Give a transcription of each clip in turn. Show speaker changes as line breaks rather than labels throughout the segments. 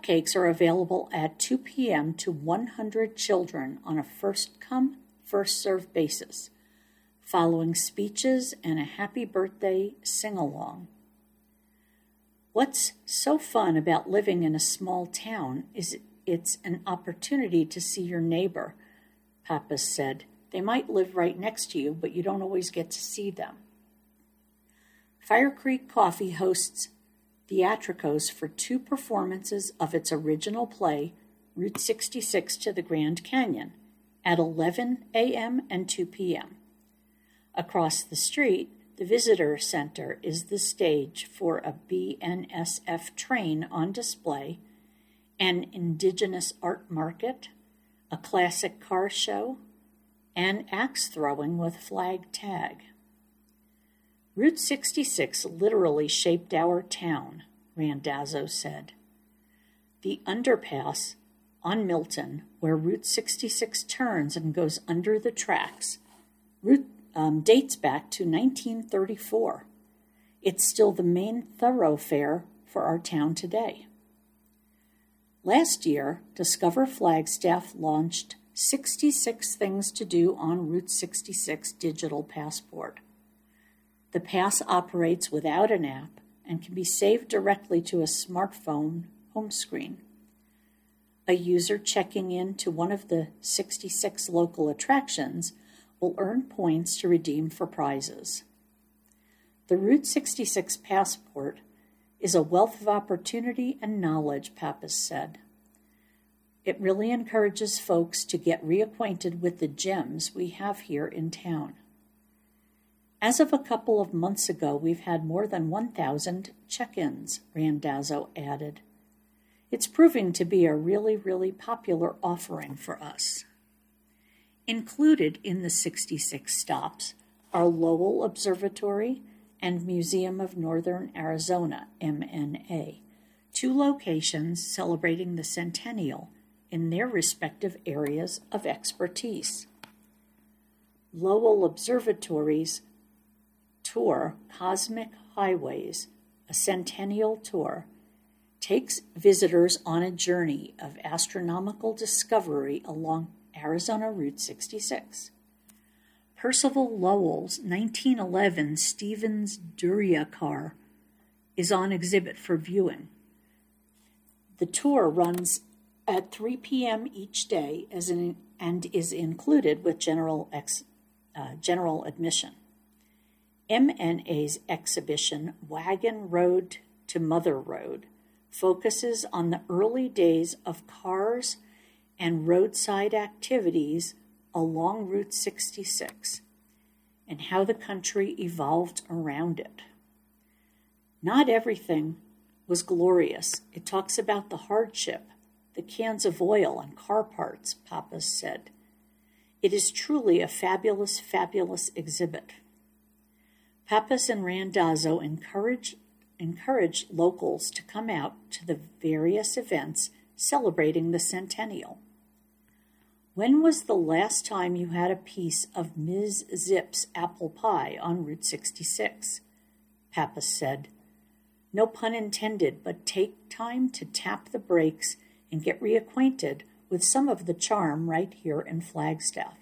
cupcakes are available at 2 p.m. to 100 children on a first-come, first-served basis, following speeches and a happy birthday sing-along. What's so fun about living in a small town is it's an opportunity to see your neighbor, Pappas said. They might live right next to you, but you don't always get to see them. Fire Creek Coffee hosts theatricals for 2 performances of its original play, Route 66 to the Grand Canyon, at 11 a.m. and 2 p.m. Across the street, the Visitor Center is the stage for a BNSF train on display, an indigenous art market, a classic car show, and axe throwing with flag tag. Route 66 literally shaped our town, Randazzo said. The underpass on Milton, where Route 66 turns and goes under the tracks, dates back to 1934. It's still the main thoroughfare for our town today. Last year, Discover Flagstaff launched 66 Things to Do on Route 66 Digital Passport. The pass operates without an app and can be saved directly to a smartphone home screen. A user checking in to one of the 66 local attractions will earn points to redeem for prizes. The Route 66 Passport is a wealth of opportunity and knowledge, Pappas said. It really encourages folks to get reacquainted with the gems we have here in town. As of a couple of months ago, we've had more than 1,000 check-ins, Randazzo added. It's proving to be a really, really popular offering for us. Included in the 66 stops are Lowell Observatory and Museum of Northern Arizona, MNA, 2 locations celebrating the centennial in their respective areas of expertise. Lowell Observatory's tour, Cosmic Highways, a centennial tour, takes visitors on a journey of astronomical discovery along Arizona Route 66. Percival Lowell's 1911 Stevens Duryea car is on exhibit for viewing. The tour runs at 3 p.m. each day and is included with general admission. MNA's exhibition, Wagon Road to Mother Road, focuses on the early days of cars and roadside activities along Route 66 and how the country evolved around it. Not everything was glorious. It talks about the hardship, the cans of oil and car parts, Pappas said. It is truly a fabulous, fabulous exhibit. Pappas and Randazzo encourage locals to come out to the various events celebrating the centennial. When was the last time you had a piece of Ms. Zip's apple pie on Route 66? Pappas said. No pun intended, but take time to tap the brakes and get reacquainted with some of the charm right here in Flagstaff.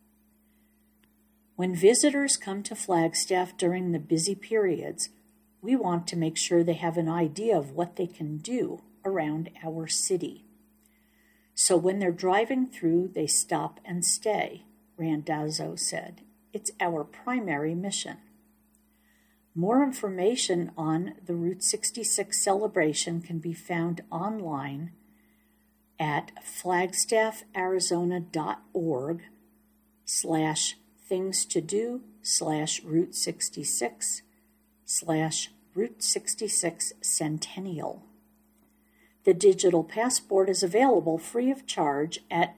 When visitors come to Flagstaff during the busy periods, we want to make sure they have an idea of what they can do around our city. So when they're driving through, they stop and stay, Randazzo said. It's our primary mission. More information on the Route 66 celebration can be found online at flagstaffarizona.org/things-to-do/Route 66/Route 66 Centennial. The digital passport is available free of charge at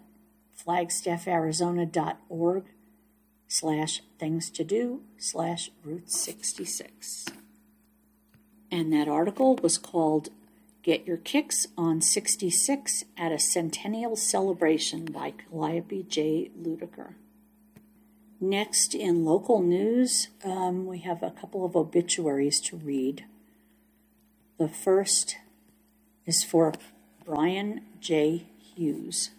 flagstaffarizona.org/things-to-do/Route 66. And that article was called Get Your Kicks on 66 at a Centennial Celebration by Calliope J. Ludiker. Next, in local news, we have a couple of obituaries to read. The first is for Brian J. Hughes,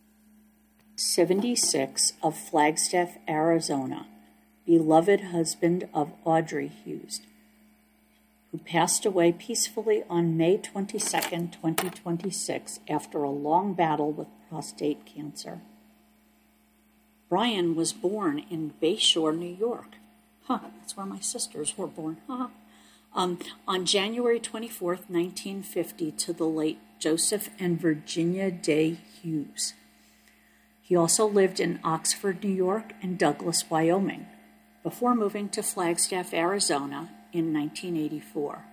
76, of Flagstaff, Arizona, beloved husband of Audrey Hughes, who passed away peacefully on May 22, 2026, after a long battle with prostate cancer. Brian was born in Bayshore, New York. That's where my sisters were born. On January 24th, 1950, to the late Joseph and Virginia Day Hughes. He also lived in Oxford, New York, and Douglas, Wyoming, before moving to Flagstaff, Arizona in 1984.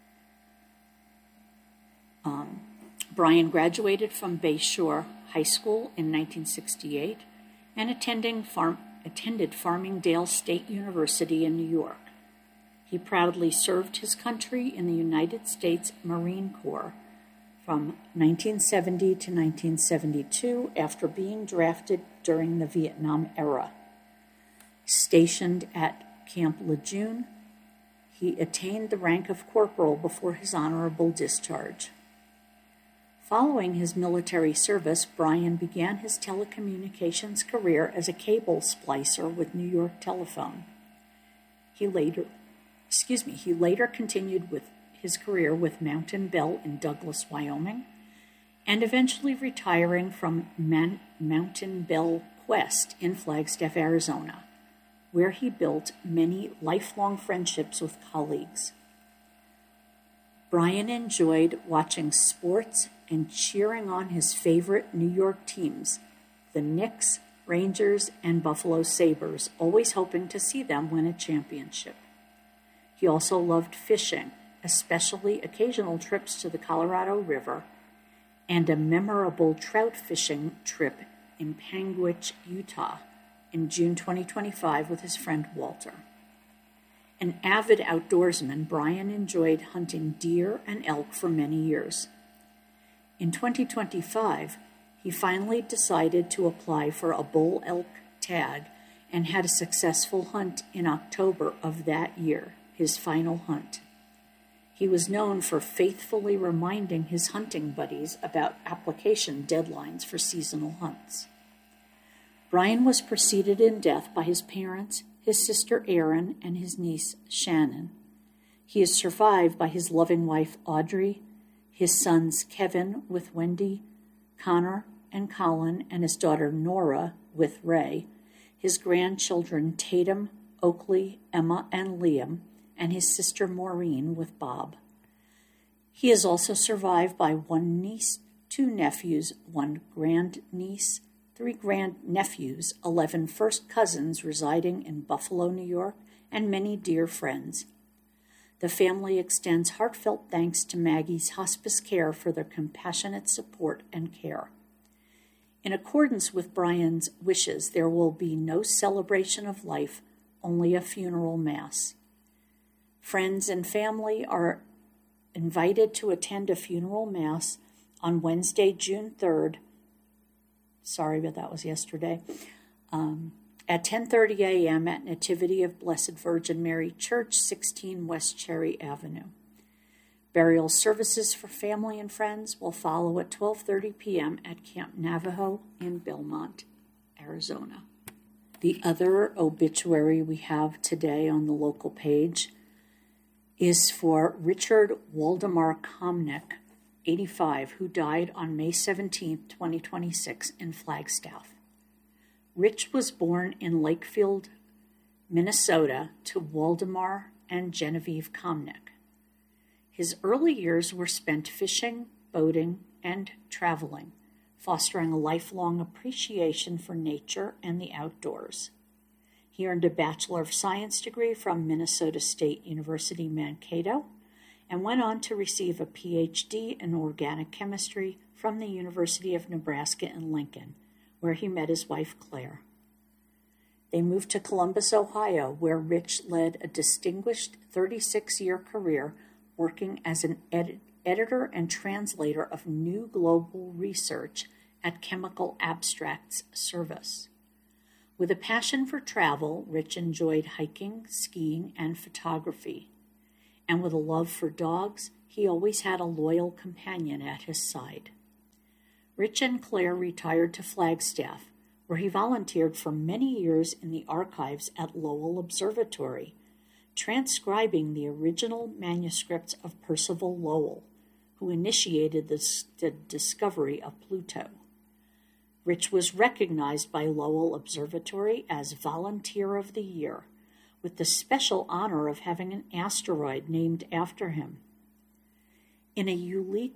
Brian graduated from Bayshore High School in 1968 and attended Farmingdale State University in New York. He proudly served his country in the United States Marine Corps from 1970 to 1972 after being drafted during the Vietnam era. Stationed at Camp Lejeune, he attained the rank of corporal before his honorable discharge. Following his military service, Brian began his telecommunications career as a cable splicer with New York Telephone. He later continued with his career with Mountain Bell in Douglas, Wyoming, and eventually retiring from Mountain Bell Quest in Flagstaff, Arizona, where he built many lifelong friendships with colleagues. Brian enjoyed watching sports and cheering on his favorite New York teams, the Knicks, Rangers, and Buffalo Sabres, always hoping to see them win a championship. He also loved fishing, especially occasional trips to the Colorado River and a memorable trout fishing trip in Panguitch, Utah, in June 2025 with his friend Walter. An avid outdoorsman, Brian enjoyed hunting deer and elk for many years. In 2025, he finally decided to apply for a bull elk tag and had a successful hunt in October of that year, his final hunt. He was known for faithfully reminding his hunting buddies about application deadlines for seasonal hunts. Brian was preceded in death by his parents, his sister Erin, and his niece Shannon. He is survived by his loving wife Audrey, his sons Kevin with Wendy, Connor and Colin, and his daughter Nora with Ray, his grandchildren Tatum, Oakley, Emma, and Liam, and his sister Maureen with Bob. He is also survived by one niece, two nephews, one grandniece, 3 grandnephews, 11 first cousins residing in Buffalo, New York, and many dear friends. The family extends heartfelt thanks to Maggie's hospice care for their compassionate support and care. In accordance with Brian's wishes, there will be no celebration of life, only a funeral mass. Friends and family are invited to attend a funeral mass on Wednesday, June 3rd. Sorry, but that was yesterday. At 10:30 a.m. at Nativity of Blessed Virgin Mary Church, 16 West Cherry Avenue. Burial services for family and friends will follow at 12:30 p.m. at Camp Navajo in Belmont, Arizona. The other obituary we have today on the local page is for Richard Waldemar Komnick, 85, who died on May 17, 2026 in Flagstaff. Rich was born in Lakefield, Minnesota, to Waldemar and Genevieve Komnick. His early years were spent fishing, boating, and traveling, fostering a lifelong appreciation for nature and the outdoors. He earned a Bachelor of Science degree from Minnesota State University, Mankato, and went on to receive a PhD in organic chemistry from the University of Nebraska in Lincoln, where he met his wife, Claire. They moved to Columbus, Ohio, where Rich led a distinguished 36-year career working as an editor and translator of new global research at Chemical Abstracts Service. With a passion for travel, Rich enjoyed hiking, skiing, and photography. And with a love for dogs, he always had a loyal companion at his side. Rich and Claire retired to Flagstaff, where he volunteered for many years in the archives at Lowell Observatory, transcribing the original manuscripts of Percival Lowell, who initiated the discovery of Pluto. Rich was recognized by Lowell Observatory as Volunteer of the Year, with the special honor of having an asteroid named after him. In a unique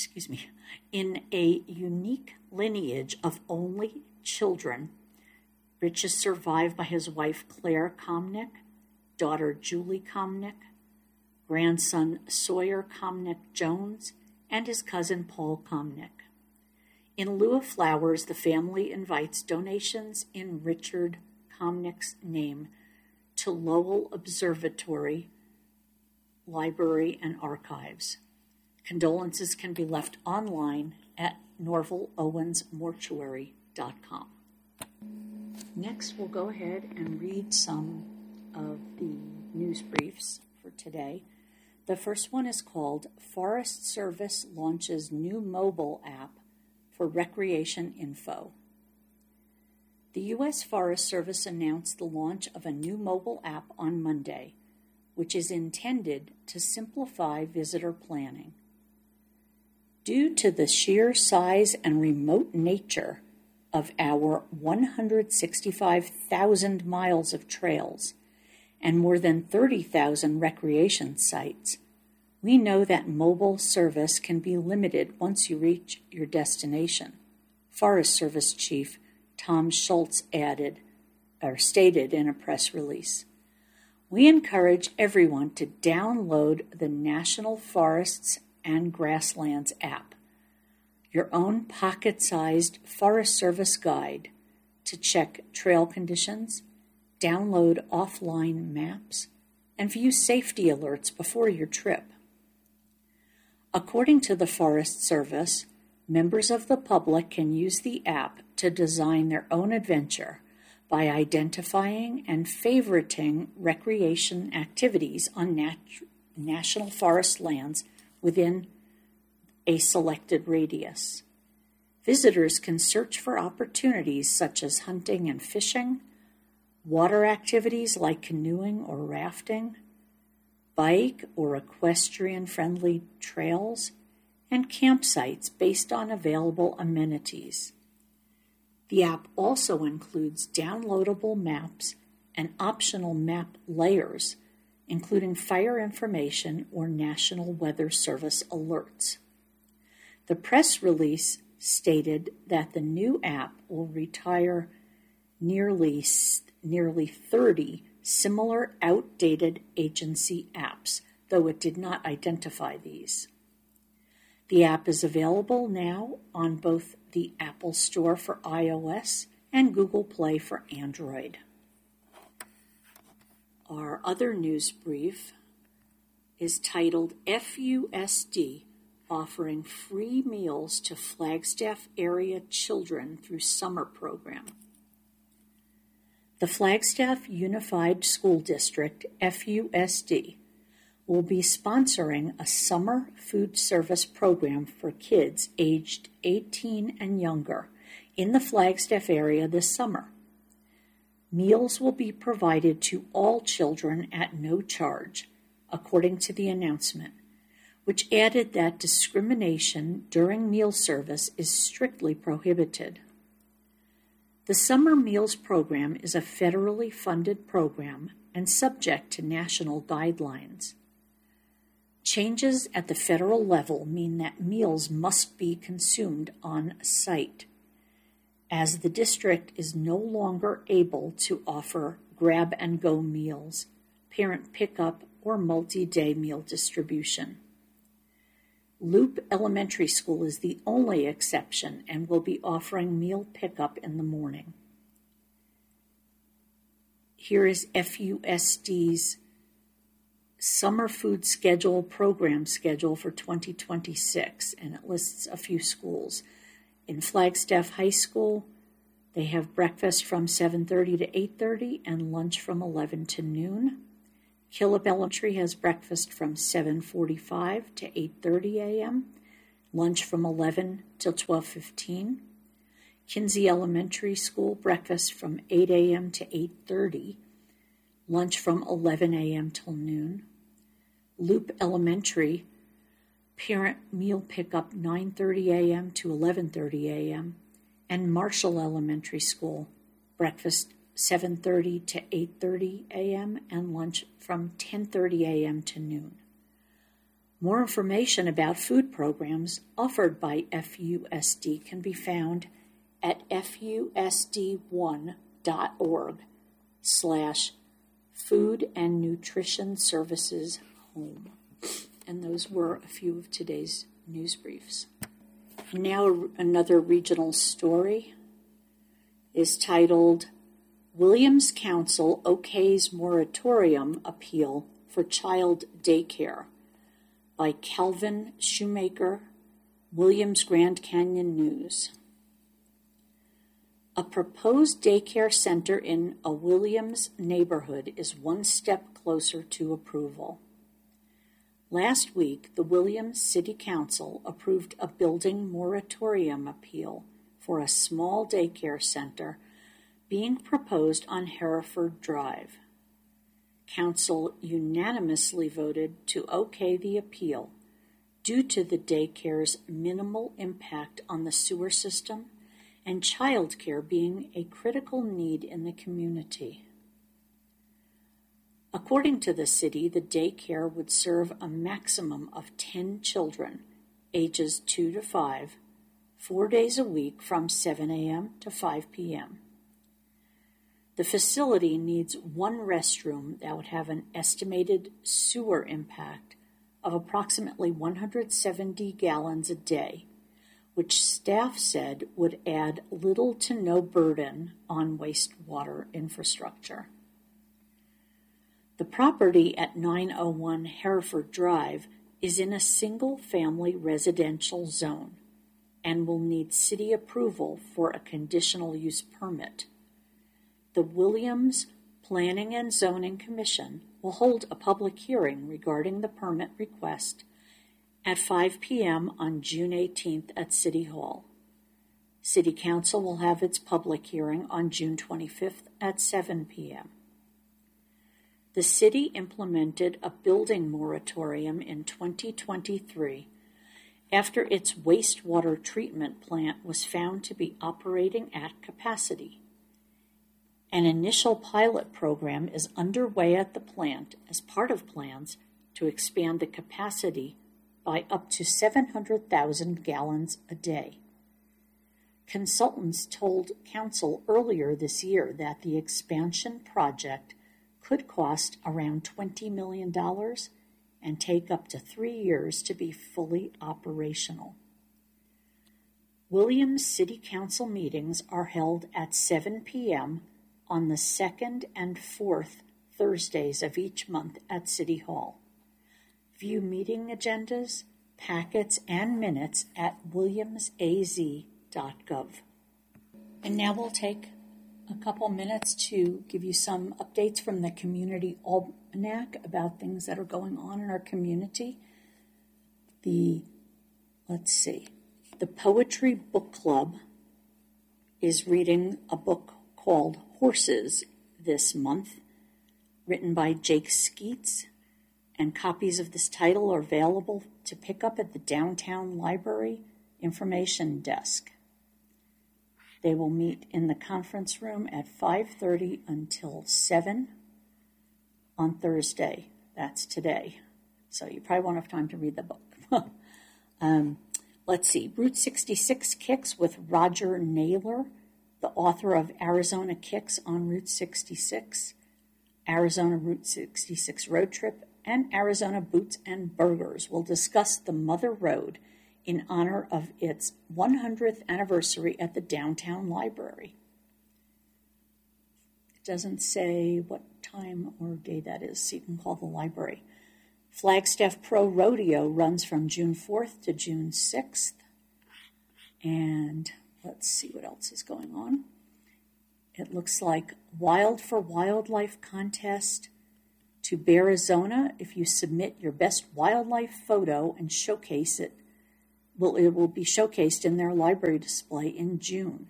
lineage of only children, Rich is survived by his wife Claire Comnick, daughter Julie Comnick, grandson Sawyer Comnick Jones, and his cousin Paul Comnick. In lieu of flowers, the family invites donations in Richard Comnick's name to Lowell Observatory, Library, and Archives. Condolences can be left online at NorvalOwensMortuary.com. Next, we'll go ahead and read some of the news briefs for today. The first one is called Forest Service Launches New Mobile App for Recreation Info. The U.S. Forest Service announced the launch of a new mobile app on Monday, which is intended to simplify visitor planning. Due to the sheer size and remote nature of our 165,000 miles of trails and more than 30,000 recreation sites, we know that mobile service can be limited once you reach your destination, Forest Service Chief Tom Schultz stated in a press release. We encourage everyone to download the National Forests and Grasslands app, your own pocket-sized Forest Service guide to check trail conditions, download offline maps, and view safety alerts before your trip. According to the Forest Service, members of the public can use the app to design their own adventure by identifying and favoriting recreation activities on national forest lands within a selected radius. Visitors can search for opportunities such as hunting and fishing, water activities like canoeing or rafting, bike or equestrian-friendly trails, and campsites based on available amenities. The app also includes downloadable maps and optional map layers, including fire information or National Weather Service alerts. The press release stated that the new app will retire nearly 30 similar outdated agency apps, though it did not identify these. The app is available now on both the Apple Store for iOS and Google Play for Android. Our other news brief is titled FUSD Offering Free Meals to Flagstaff Area Children Through Summer Program. The Flagstaff Unified School District, FUSD, will be sponsoring a summer food service program for kids aged 18 and younger in the Flagstaff area this summer. Meals will be provided to all children at no charge, according to the announcement, which added that discrimination during meal service is strictly prohibited. The Summer Meals Program is a federally funded program and subject to national guidelines. Changes at the federal level mean that meals must be consumed on site, as the district is no longer able to offer grab-and-go meals, parent pickup, or multi-day meal distribution. Loop Elementary School is the only exception and will be offering meal pickup in the morning. Here is FUSD's Summer Food Schedule program schedule for 2026, and it lists a few schools. In Flagstaff High School, they have breakfast from 7:30 to 8:30 and lunch from 11 to noon. Killip Elementary has breakfast from 7:45 to 8:30 a.m., lunch from 11 till 12:15. Kinsey Elementary School, breakfast from 8 a.m. to 8:30. Lunch from 11 a.m. till noon. Loop Elementary, parent meal pickup 9:30 a.m. to 11:30 a.m. And Marshall Elementary School, breakfast 7:30 to 8:30 a.m. and lunch from 10:30 a.m. to noon. More information about food programs offered by FUSD can be found at fusd1.org/Food and Nutrition Services Home. And those were a few of today's news briefs. Now another regional story is titled, Williams Council Okays Moratorium Appeal for Child Daycare by Calvin Shoemaker, Williams Grand Canyon News. A proposed daycare center in a Williams neighborhood is one step closer to approval. Last week, the Williams City Council approved a building moratorium appeal for a small daycare center being proposed on Hereford Drive. Council unanimously voted to okay the appeal due to the daycare's minimal impact on the sewer system and childcare being a critical need in the community. According to the city, the daycare would serve a maximum of 10 children, ages 2 to 5, 4 days a week from 7 a.m. to 5 p.m. The facility needs one restroom that would have an estimated sewer impact of approximately 170 gallons a day, which staff said would add little to no burden on wastewater infrastructure. The property at 901 Hereford Drive is in a single-family residential zone and will need city approval for a conditional use permit. The Williams Planning and Zoning Commission will hold a public hearing regarding the permit request at 5 p.m. on June 18th at City Hall. City Council will have its public hearing on June 25th at 7 p.m. The city implemented a building moratorium in 2023 after its wastewater treatment plant was found to be operating at capacity. An initial pilot program is underway at the plant as part of plans to expand the capacity by up to 700,000 gallons a day. Consultants told Council earlier this year that the expansion project could cost around $20 million and take up to 3 years to be fully operational. Williams City Council meetings are held at 7 p.m. on the second and fourth Thursdays of each month at City Hall. View meeting agendas, packets, and minutes at williamsaz.gov. And now we'll take a couple minutes to give you some updates from the Community Almanac about things that are going on in our community. The Poetry Book Club is reading a book called Horses this month, written by Jake Skeets, and copies of this title are available to pick up at the Downtown Library Information Desk. They will meet in the conference room at 5:30 until 7 on Thursday. That's today. So you probably won't have time to read the book. Route 66 Kicks with Roger Naylor, the author of Arizona Kicks on Route 66, Arizona Route 66 Road Trip, and Arizona Boots and Burgers will discuss the Mother Road in honor of its 100th anniversary at the Downtown Library. It doesn't say what time or day that is, so you can call the library. Flagstaff Pro Rodeo runs from June 4th to June 6th. And let's see what else is going on. It looks like Wild for Wildlife contest to Bearizona. If you submit your best wildlife photo and showcase it it will be showcased in their library display in June.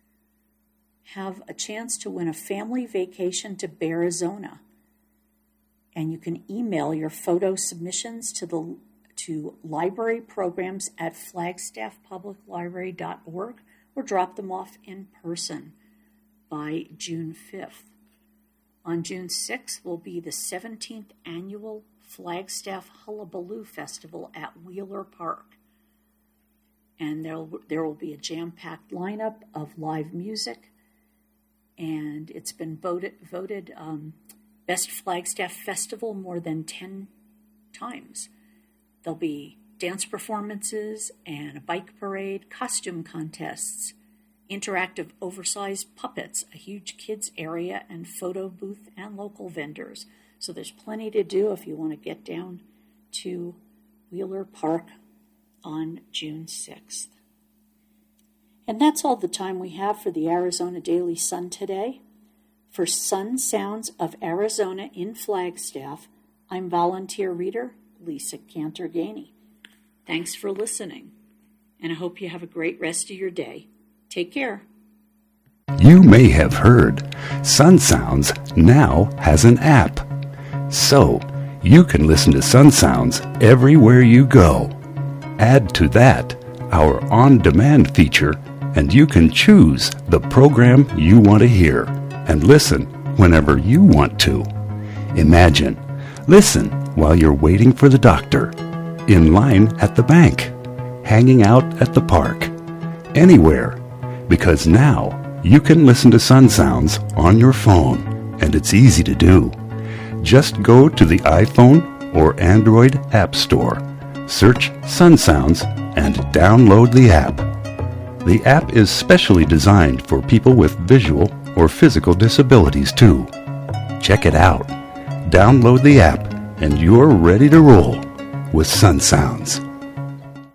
Have a chance to win a family vacation to Arizona. And you can email your photo submissions to library programs at flagstaffpubliclibrary.org or drop them off in person by June 5th. On June 6th will be the 17th annual Flagstaff Hullabaloo Festival at Wheeler Park. And there will be a jam-packed lineup of live music, and it's been voted Best Flagstaff Festival more than 10 times. There'll be dance performances and a bike parade, costume contests, interactive oversized puppets, a huge kids area, and photo booth and local vendors. So there's plenty to do if you want to get down to Wheeler Park on June 6th. And that's all the time we have for the Arizona Daily Sun today. For Sun Sounds of Arizona in Flagstaff, I'm volunteer reader Lisa Cantor-Gainey. Thanks for listening, and I hope you have a great rest of your day. Take care.
You may have heard Sun Sounds now has an app. So, you can listen to Sun Sounds everywhere you go. Add to that our on-demand feature, and you can choose the program you want to hear and listen whenever you want to. Imagine, listen while you're waiting for the doctor, in line at the bank, hanging out at the park, anywhere, because now you can listen to Sun Sounds on your phone, and it's easy to do. Just go to the iPhone or Android App Store, search Sun Sounds, and download the app. The app is specially designed for people with visual or physical disabilities too. Check it out. Download the app, and you're ready to roll with Sun Sounds.